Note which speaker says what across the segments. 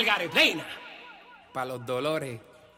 Speaker 1: Margaret Reina.
Speaker 2: Pa' los dolores.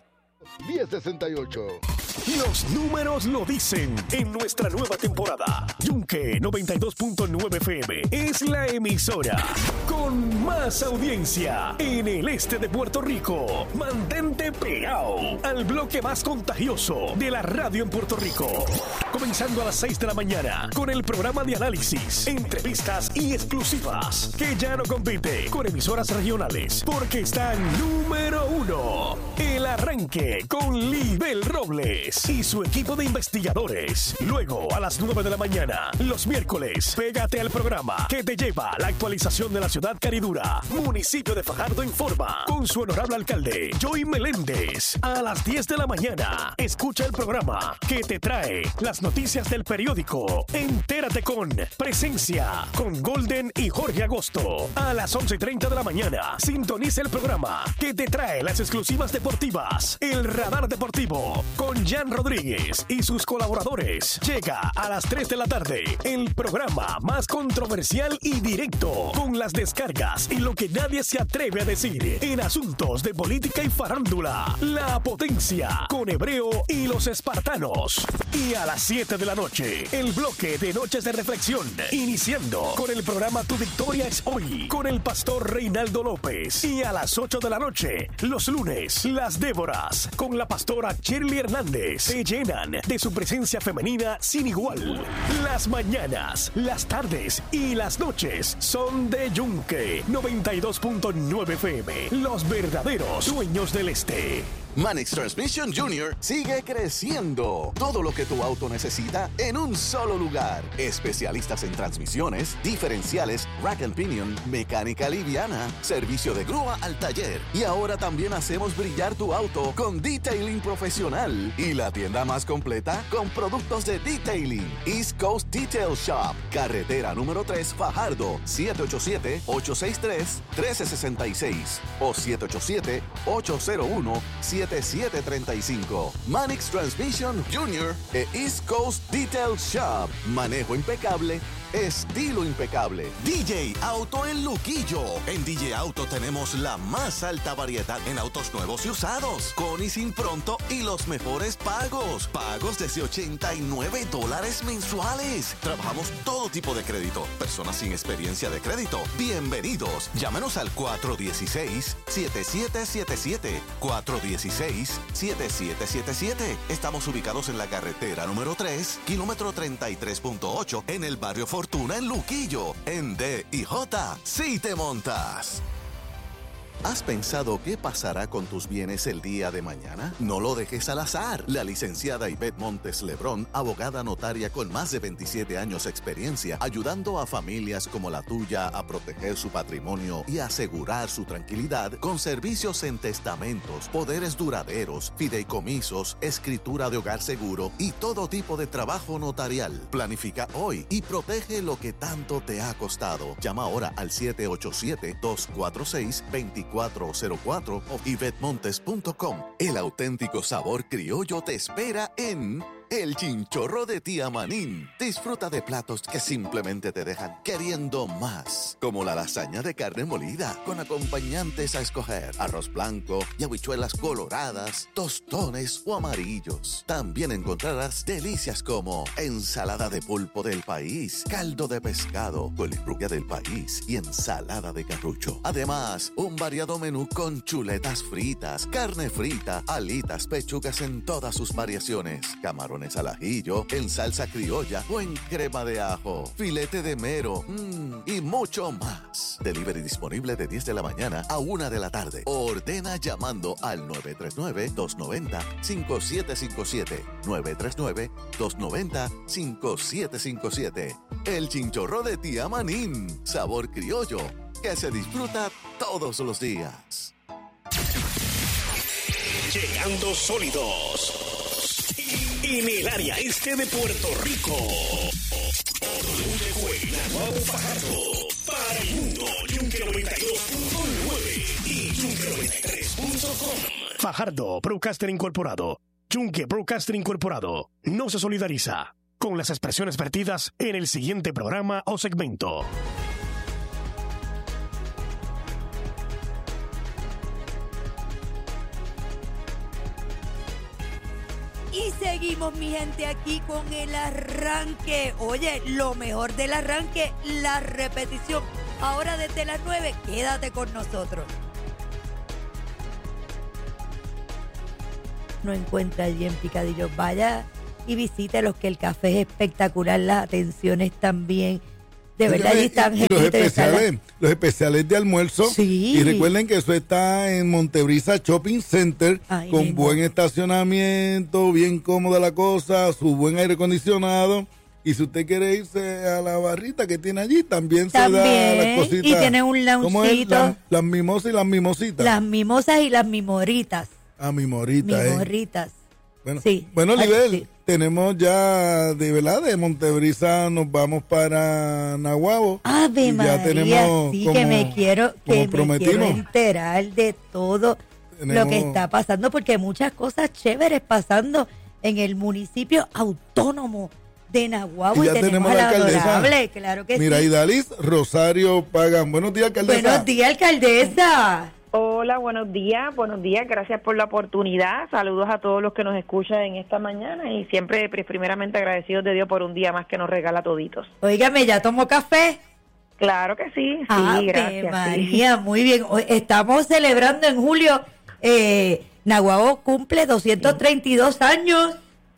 Speaker 3: 1068.
Speaker 4: Los números lo dicen. En nuestra nueva temporada, Yunque 92.9 FM es la emisora con más audiencia en el este de Puerto Rico. Mantente pegado al bloque más contagioso de la radio en Puerto Rico. Comenzando a las 6 de la mañana con el programa de análisis, entrevistas y exclusivas que ya no compite con emisoras regionales porque están número 1. El arranque con Libel Robles y su equipo de investigadores. Luego, a las 9 de la mañana, los miércoles, pégate al programa que te lleva la actualización de la ciudad caridura. Municipio de Fajardo Informa, con su honorable alcalde, Joey Meléndez. A las 10 de la mañana, escucha el programa que te trae las noticias del periódico. Entérate con Presencia, con Golden y Jorge Agosto. A las 11:30 de la mañana, sintoniza el programa que te trae las exclusivas deportivas. El Radar Deportivo, con Jan Rodríguez y sus colaboradores. Llega a las 3 de la tarde el programa más controversial y directo, con las descargas y lo que nadie se atreve a decir en asuntos de política y farándula. La Potencia, con Hebreo y los Espartanos. Y a las 7 de la noche, el bloque de Noches de Reflexión, iniciando con el programa Tu Victoria es Hoy, con el pastor Reinaldo López. Y a las 8 de la noche, los lunes, Las Déboras, con la pastora Shirley Hernández, se llenan de su presencia femenina sin igual. Las mañanas, las tardes y las noches son de Yunque 92.9 FM, los verdaderos dueños del este.
Speaker 5: Manix Transmission Jr. sigue creciendo. Todo lo que tu auto necesita en un solo lugar. Especialistas en transmisiones, diferenciales, rack and pinion, mecánica liviana, servicio de grúa al taller. Y ahora también hacemos brillar tu auto con detailing profesional. Y la tienda más completa con productos de detailing. East Coast Detail Shop. Carretera número 3, Fajardo. 787-863-1366 o 787-801-7735. Manix Transmission Jr. e East Coast Detail Shop. Manejo impecable, estilo impecable. DJ Auto en Luquillo. En DJ Auto tenemos la más alta variedad en autos nuevos y usados, con y sin pronto y los mejores pagos. Pagos desde $89 mensuales. Trabajamos todo tipo de crédito. Personas sin experiencia de crédito, bienvenidos. Llámenos al 416-7777. 416-7777. Estamos ubicados en la carretera número 3, kilómetro 33.8, en el barrio Fortuna en Luquillo. En D&J, sí te montas. ¿Has pensado qué pasará con tus bienes el día de mañana? No lo dejes al azar. La licenciada Ivette Montes Lebrón, abogada notaria con más de 27 años de experiencia, ayudando a familias como la tuya a proteger su patrimonio y asegurar su tranquilidad con servicios en testamentos, poderes duraderos, fideicomisos, escritura de hogar seguro y todo tipo de trabajo notarial. Planifica hoy y protege lo que tanto te ha costado. Llama ahora al 787-246-2404 o ivetmontes.com. El auténtico sabor criollo te espera en El Chinchorro de Tía Manín. Disfruta de platos que simplemente te dejan queriendo más, como la lasaña de carne molida con acompañantes a escoger: arroz blanco y habichuelas coloradas, tostones o amarillos. También encontrarás delicias como ensalada de pulpo del país, caldo de pescado, colifrubia del país y ensalada de carrucho. Además, un variado menú con chuletas fritas, carne frita, alitas, pechugas en todas sus variaciones, camarones al ajillo, en salsa criolla o en crema de ajo, filete de mero y mucho más. Delivery disponible de 10 de la mañana a 1 de la tarde. Ordena llamando al 939-290-5757. 939-290-5757. El Chinchorro de Tía Manín. Sabor criollo que se disfruta todos los días.
Speaker 4: Llegando sólidos en el área este de Puerto Rico. Guaynabo, Fajardo, para el mundo, Yunque 92.9 y Yunque93.com. Fajardo Broadcaster Incorporado. Yunque Broadcaster Incorporado no se solidariza con las expresiones vertidas en el siguiente programa o segmento.
Speaker 1: Y seguimos, mi gente, aquí con el arranque. Oye, lo mejor del arranque, la repetición. Ahora desde las 9, quédate con nosotros. No encuentra allí en Picadillo. Vaya y visítelos, que el café es espectacular, las atenciones también. De verdad, allí están
Speaker 3: y los especiales de almuerzo.
Speaker 1: Sí.
Speaker 3: Y recuerden que eso está en Montebrisa Shopping Center.
Speaker 1: Ahí
Speaker 3: con
Speaker 1: mismo.
Speaker 3: buen estacionamiento, bien cómoda la cosa, su buen aire acondicionado. Y si usted quiere irse a la barrita que tiene allí, también se da las cositas.
Speaker 1: Y tiene un
Speaker 3: ¿Cómo es?
Speaker 1: loungecito.
Speaker 3: Las mimosas y las mimositas.
Speaker 1: Las mimosas y las mimoritas.
Speaker 3: Mimoritas.
Speaker 1: Mimoritas.
Speaker 3: Bueno,
Speaker 1: Sí.
Speaker 3: bueno, Libel,
Speaker 1: Sí.
Speaker 3: tenemos ya, de verdad, de Montebrisa nos vamos para Naguabo.
Speaker 1: Ave
Speaker 3: Y
Speaker 1: María,
Speaker 3: ya tenemos,
Speaker 1: sí,
Speaker 3: como-
Speaker 1: que me quiero
Speaker 3: prometimos.
Speaker 1: enterar de todo lo
Speaker 3: Tenemos-
Speaker 1: que está pasando, porque hay muchas cosas chéveres pasando en el municipio autónomo de Naguabo.
Speaker 3: Y ya tenemos
Speaker 1: a
Speaker 3: la
Speaker 1: la
Speaker 3: alcaldesa.
Speaker 1: honorable, claro que
Speaker 3: Mira,
Speaker 1: sí.
Speaker 3: Idalis Rosario Pagan. Buenos días, alcaldesa.
Speaker 1: Buenos días, alcaldesa.
Speaker 6: Hola, buenos días, gracias por la oportunidad, saludos a todos los que nos escuchan en esta mañana y siempre primeramente agradecidos de Dios por un día más que nos regala toditos.
Speaker 1: Óigame, ¿ya tomó café?
Speaker 6: Claro que sí,
Speaker 1: Ave
Speaker 6: gracias.
Speaker 1: María, muy bien. Hoy estamos celebrando en julio, Naguabo cumple 232 años.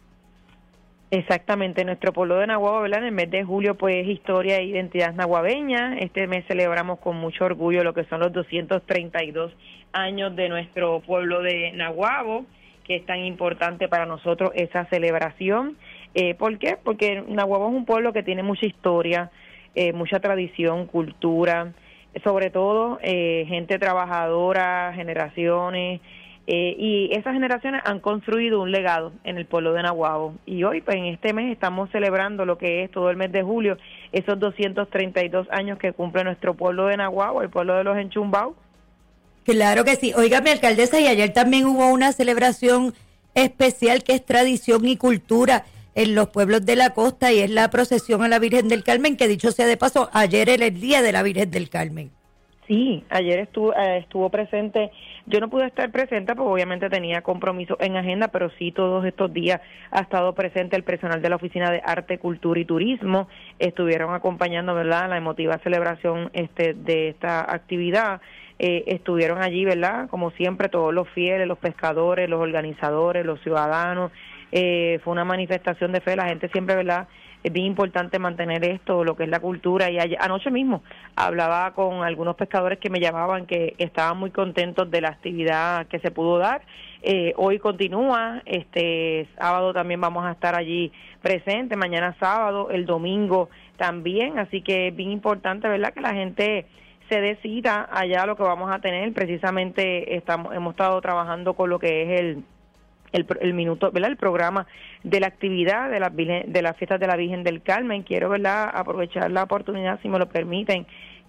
Speaker 6: Exactamente, nuestro pueblo de Naguabo, ¿verdad? En el mes de julio, pues, historia e identidad naguabeña. Este mes celebramos con mucho orgullo lo que son los 232 años de nuestro pueblo de Naguabo, que es tan importante para nosotros esa celebración. ¿Por qué? Porque Naguabo es un pueblo que tiene mucha historia, mucha tradición, cultura, sobre todo gente trabajadora, generaciones. Y esas generaciones han construido un legado en el pueblo de Naguabo. Y hoy, pues en este mes, estamos celebrando lo que es todo el mes de julio, esos 232 años que cumple nuestro pueblo de Naguabo, el pueblo de los Enchumbaos.
Speaker 1: Claro que sí. Óigame, alcaldesa, y ayer también hubo una celebración especial que es tradición y cultura en los pueblos de la costa, y es la procesión a la Virgen del Carmen, que dicho sea de paso, ayer era el día de la Virgen del Carmen.
Speaker 6: Sí, ayer estuvo presente. Yo no pude estar presente porque obviamente tenía compromiso en agenda, pero sí todos estos días ha estado presente el personal de la Oficina de Arte, Cultura y Turismo. Estuvieron acompañando, ¿verdad?, la emotiva celebración de esta actividad. Estuvieron allí, ¿verdad?, como siempre, todos los fieles, los pescadores, los organizadores, los ciudadanos. Fue una manifestación de fe. La gente siempre, ¿verdad?, es bien importante mantener esto, lo que es la cultura. Y anoche mismo hablaba con algunos pescadores que me llamaban que estaban muy contentos de la actividad que se pudo dar. Hoy continúa, sábado también vamos a estar allí presentes, mañana sábado, el domingo también, así que es bien importante, ¿verdad?, que la gente se decida allá lo que vamos a tener. Precisamente hemos estado trabajando con lo que es el minuto, ¿verdad?, el programa de la actividad de las fiestas de la Virgen del Carmen. Quiero, ¿verdad?, aprovechar la oportunidad, si me lo permiten,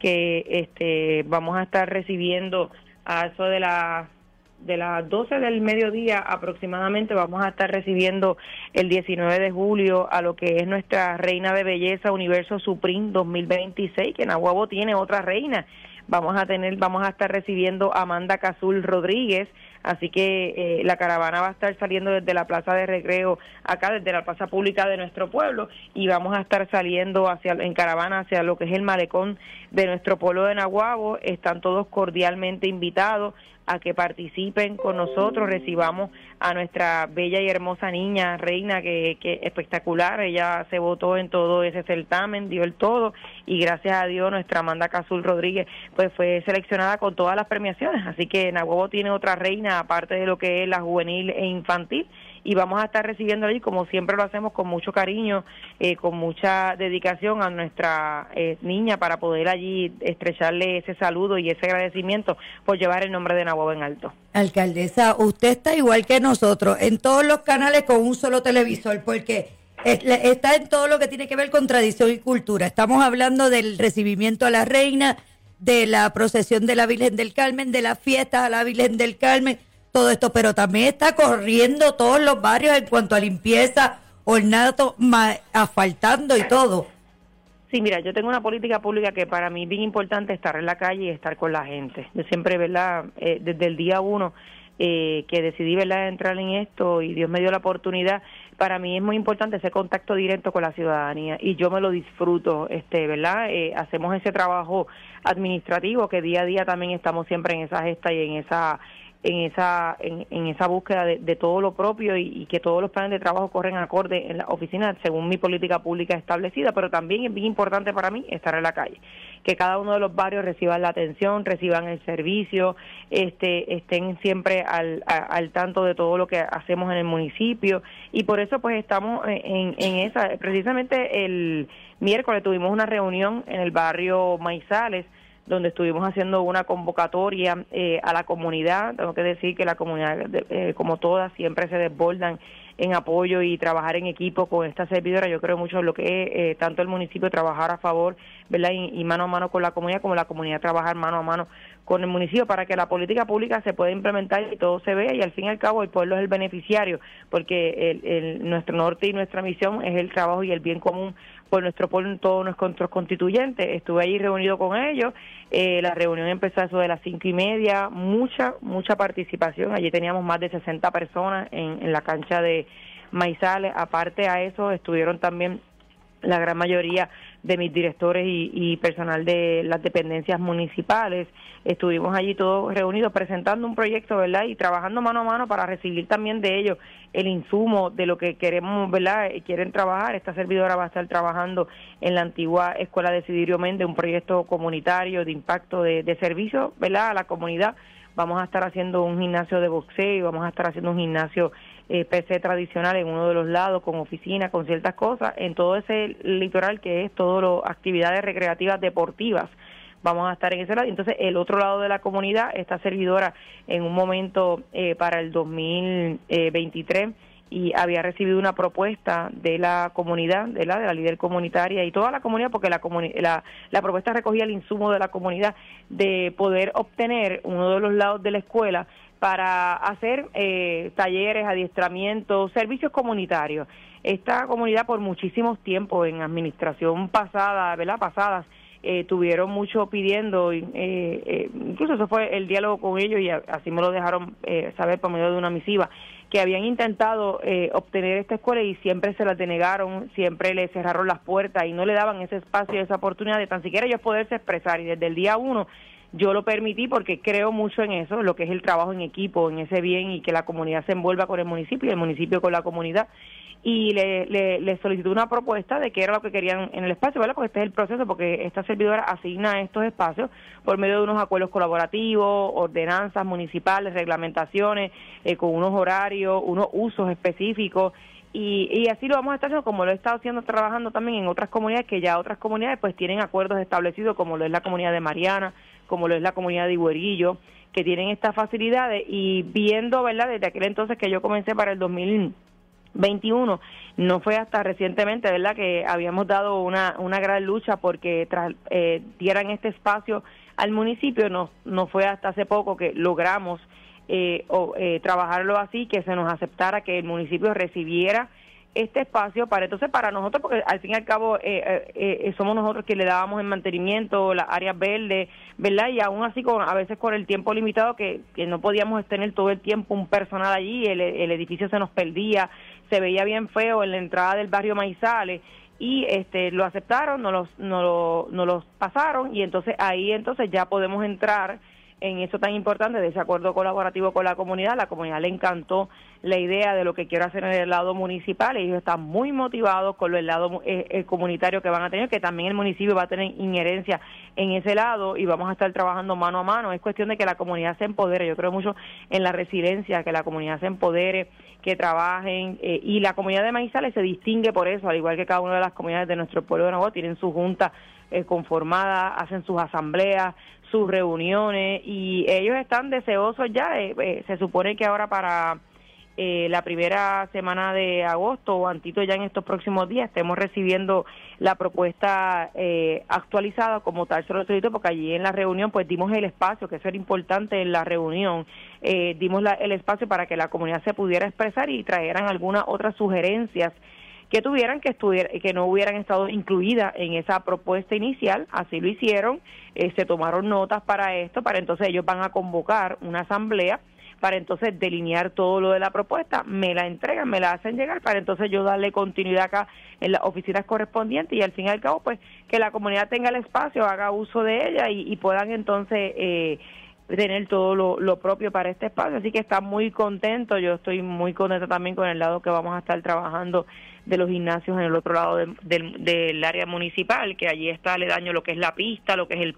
Speaker 6: que vamos a estar recibiendo a eso de las 12 del mediodía aproximadamente. Vamos a estar recibiendo el 19 de julio a lo que es nuestra Reina de Belleza Universo Supreme 2026, que Naguabo tiene otra reina. Vamos a estar recibiendo a Amanda Cazul Rodríguez. Así que la caravana va a estar saliendo desde la Plaza de Recreo, acá desde la plaza pública de nuestro pueblo, y vamos a estar saliendo en caravana hacia lo que es el malecón de nuestro pueblo de Naguabo. Están todos cordialmente invitados a que participen con nosotros, recibamos a nuestra bella y hermosa niña, reina, que espectacular. Ella se votó en todo ese certamen, dio el todo, y gracias a Dios nuestra Amanda Cazul Rodríguez pues fue seleccionada con todas las premiaciones. Así que Naguabo tiene otra reina, aparte de lo que es la juvenil e infantil, y vamos a estar recibiendo allí, como siempre lo hacemos, con mucho cariño, con mucha dedicación a nuestra niña, para poder allí estrecharle ese saludo y ese agradecimiento por llevar el nombre de Naguabo en alto.
Speaker 1: Alcaldesa, usted está igual que nosotros, en todos los canales con un solo televisor, porque está en todo lo que tiene que ver con tradición y cultura. Estamos hablando del recibimiento a la reina, de la procesión de la Virgen del Carmen, de las fiestas a la Virgen del Carmen, todo esto, pero también está corriendo todos los barrios en cuanto a limpieza, ornato, asfaltando y todo.
Speaker 6: Sí, mira, yo tengo una política pública que para mí es bien importante, estar en la calle y estar con la gente. Yo siempre, ¿verdad?, desde el día 1 que decidí, ¿verdad?, entrar en esto y Dios me dio la oportunidad. Para mí es muy importante ese contacto directo con la ciudadanía y yo me lo disfruto, ¿verdad? Hacemos ese trabajo administrativo que día a día también estamos siempre en esa gesta y en esa búsqueda de todo lo propio y que todos los planes de trabajo corren acorde en la oficina según mi política pública establecida, pero también es bien importante para mí estar en la calle, que cada uno de los barrios reciban la atención, reciban el servicio, estén siempre al tanto de todo lo que hacemos en el municipio y por eso pues estamos en esa. Precisamente el miércoles tuvimos una reunión en el barrio Maizales donde estuvimos haciendo una convocatoria a la comunidad. Tengo que decir que la comunidad, como todas, siempre se desbordan en apoyo y trabajar en equipo con esta servidora. Yo creo mucho en lo que es tanto el municipio trabajar a favor, ¿verdad?, y mano a mano con la comunidad, como la comunidad trabajar mano a mano con el municipio para que la política pública se pueda implementar y todo se vea, y al fin y al cabo el pueblo es el beneficiario, porque nuestro norte y nuestra misión es el trabajo y el bien común por nuestro pueblo, todos nuestros constituyentes. Estuve allí reunido con ellos, la reunión empezó a eso de las 5:30, mucha participación, allí teníamos más de 60 personas en la cancha de Maizales. Aparte a eso estuvieron también la gran mayoría de mis directores y personal de las dependencias municipales. Estuvimos allí todos reunidos presentando un proyecto, ¿verdad?, y trabajando mano a mano para recibir también de ellos el insumo de lo que queremos, ¿verdad?, quieren trabajar. Esta servidora va a estar trabajando en la antigua Escuela de Sidirio Méndez, un proyecto comunitario de impacto de servicio, ¿verdad?, a la comunidad. Vamos a estar haciendo un gimnasio de boxeo y vamos a estar haciendo un gimnasio PC tradicional en uno de los lados, con oficina, con ciertas cosas, en todo ese litoral que es todo lo actividades recreativas deportivas. Vamos a estar en ese lado. Entonces, el otro lado de la comunidad, esta servidora en un momento para el 2023 y había recibido una propuesta de la comunidad, de la líder comunitaria y toda la comunidad, porque la propuesta recogía el insumo de la comunidad de poder obtener uno de los lados de la escuela para hacer talleres, adiestramientos, servicios comunitarios. Esta comunidad por muchísimos tiempos en administración pasada, ¿verdad?, pasadas, tuvieron mucho pidiendo, incluso eso fue el diálogo con ellos y así me lo dejaron saber por medio de una misiva, que habían intentado obtener esta escuela y siempre se la denegaron, siempre le cerraron las puertas y no le daban ese espacio y esa oportunidad de tan siquiera ellos poderse expresar. Y desde el día 1 yo lo permití porque creo mucho en eso, lo que es el trabajo en equipo, en ese bien y que la comunidad se envuelva con el municipio y el municipio con la comunidad. Y le solicité una propuesta de qué era lo que querían en el espacio, ¿verdad? Porque este es el proceso, porque esta servidora asigna estos espacios por medio de unos acuerdos colaborativos, ordenanzas municipales, reglamentaciones, con unos horarios, unos usos específicos. Y así lo vamos a estar haciendo, como lo he estado haciendo, trabajando también en otras comunidades, que ya otras comunidades pues tienen acuerdos establecidos, como lo es la comunidad de Mariana, como lo es la comunidad de Higuerillo, que tienen estas facilidades. Y viendo, ¿verdad?, desde aquel entonces que yo comencé para el 2021, no fue hasta recientemente, ¿verdad?, que habíamos dado una gran lucha porque dieran este espacio al municipio. No fue hasta hace poco que logramos trabajarlo así, que se nos aceptara que el municipio recibiera este espacio para nosotros, porque al fin y al cabo somos nosotros que le dábamos el mantenimiento, las áreas verdes, ¿verdad? Y aún así a veces con el tiempo limitado que no podíamos tener todo el tiempo un personal allí, el edificio se nos perdía, se veía bien feo en la entrada del barrio Maizales, y lo aceptaron, nos los pasaron, y entonces ahí ya podemos entrar en eso tan importante de ese acuerdo colaborativo con la comunidad. La comunidad le encantó la idea de lo que quiero hacer en el lado municipal, y ellos están muy motivados con el lado comunitario que van a tener, que también el municipio va a tener injerencia en ese lado, y vamos a estar trabajando mano a mano. Es cuestión de que la comunidad se empodere. Yo creo mucho en la resiliencia, que la comunidad se empodere, que trabajen, y la comunidad de Maizales se distingue por eso, al igual que cada una de las comunidades de nuestro pueblo de Navajo, tienen su junta conformada, hacen sus asambleas, sus reuniones, y ellos están deseosos ya. Se supone que ahora para la primera semana de agosto o antito ya en estos próximos días estemos recibiendo la propuesta actualizada como tal. Se lo solicito porque allí en la reunión pues dimos el espacio, que eso era importante en la reunión, dimos el espacio para que la comunidad se pudiera expresar y trajeran algunas otras sugerencias que tuvieran que no hubieran estado incluidas en esa propuesta inicial. Así lo hicieron, se tomaron notas para esto, para entonces ellos van a convocar una asamblea para entonces delinear todo lo de la propuesta, me la entregan, me la hacen llegar para entonces yo darle continuidad acá en las oficinas correspondientes y al fin y al cabo pues que la comunidad tenga el espacio, haga uso de ella y puedan entonces tener todo lo propio para este espacio, así que está muy contento, yo estoy muy contenta también con el lado que vamos a estar trabajando de los gimnasios en el otro lado del área municipal, que allí está aledaño lo que es la pista, lo que es el